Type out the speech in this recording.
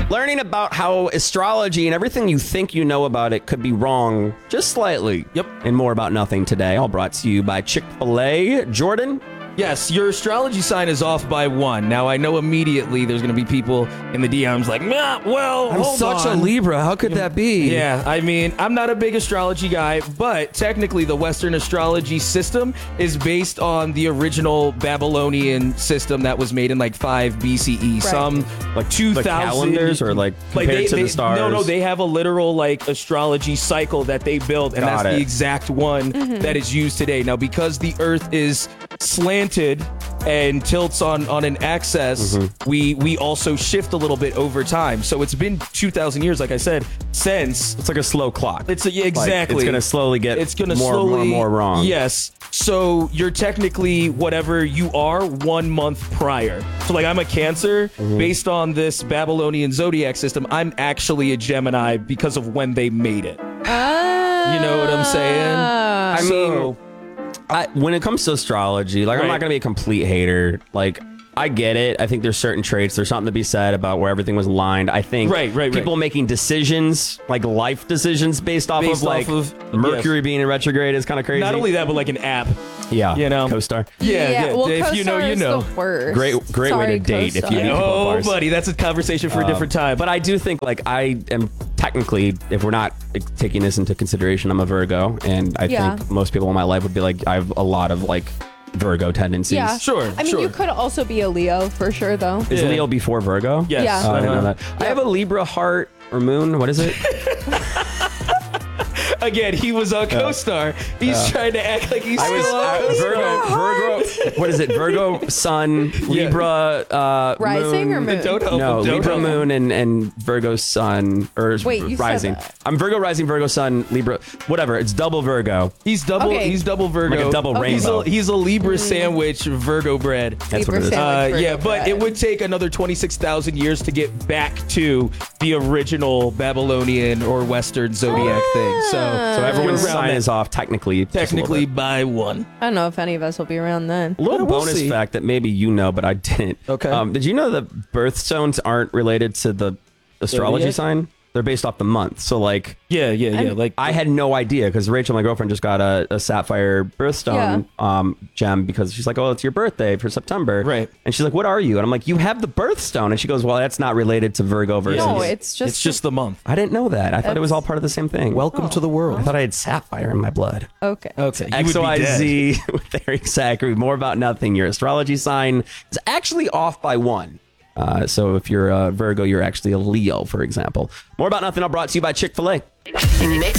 Learning about how astrology and everything you think you know about it could be wrong just slightly. Yep. And more about nothing today. All brought to you by Chick-fil-A. Jordan? Yes, your astrology sign is off by 1. Now, I know immediately there's going to be people in the DMs like, nah, well, I'm hold such on. a Libra. How could that be? Yeah, I mean, I'm not a big astrology guy, but technically the Western astrology system is based on the original Babylonian system that was made in like 5 BCE. Some Like 2000 calendars or like compared to the stars? No, they have a literal like astrology cycle that they built, and Got that's it. the exact one that is used today. Now, because the Earth is slanted and tilts on an axis, we also shift a little bit over time. So it's been 2,000 years, like I said, since. It's like a slow clock. Yeah, exactly. Like, it's going to slowly get more wrong. Yes. So you're technically whatever you are 1 month prior. So like I'm a Cancer. Based on this Babylonian zodiac system, I'm actually a Gemini because of when they made it. You know what I'm saying? I mean, when it comes to astrology, like I'm not going to be a complete hater. Like I get it. I think there's certain traits. There's something to be said about where everything was aligned. I think people making decisions, like life decisions based off of Mercury being in retrograde is kind of crazy. Not only that, but like an app. Yeah. You know? CoStar. Yeah. Well, If you know, you know. The worst. Great way to date if you meet people at Oh, bars. buddy, that's a conversation for a different time. But I do think, like, I am technically, if we're not taking this into consideration, I'm a Virgo, and I think most people in my life would be like, I have a lot of like Virgo tendencies. Yeah. Sure. I mean, you could also be a Leo for sure, though. Is Leo before Virgo? Yes. Yeah. Oh, I didn't know that. I have a Libra heart or moon. What is it? Again, he was on CoStar. He's trying to act like he's still on CoStar. Virgo. What is it? Virgo Sun, Libra Rising moon. or moon? Don't help No, him, don't Libra help him. moon and Virgo Sun, or Wait, you said rising. that. I'm Virgo rising, Virgo Sun, Libra, whatever. It's double Virgo. He's double. Okay. He's double Virgo. Like a double rainbow. He's a Libra sandwich, Virgo bread. That's what it is. Libra sandwich, Yeah, Virgo but bread. it would take another 26,000 years to get back to the original Babylonian or Western zodiac thing. So Everyone's you're around sign that is off technically. just a little technically bit. by 1. I don't know if any of us will be around then. A little We'll bonus see. fact that maybe you know, but I didn't. Okay. Did you know that birthstones aren't related to the astrology Zodiac? sign? They're based off the month. So like, Yeah. Like I had no idea because Rachel, my girlfriend, just got a sapphire birthstone gem because she's like, oh, it's your birthday for September. Right. And she's like, what are you? And I'm like, you have the birthstone. And she goes, well, that's not related to Virgo versus. No, it's just the month. I didn't know that. I thought it was all part of the same thing. Welcome to the world. I thought I had sapphire in my blood. okay. Okay. You would be dead. XYZ with Eric Zachary. More about nothing. Your astrology sign is actually off by 1. So if you're a Virgo, you're actually a Leo, for example. More about nothing. All brought to you by Chick-fil-A. Mix